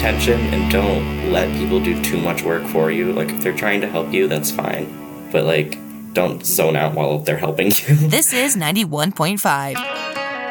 attention and don't let people do too much work for you. Like, if they're trying to help you, that's fine. But, like, don't zone out while they're helping you. This is 91.5.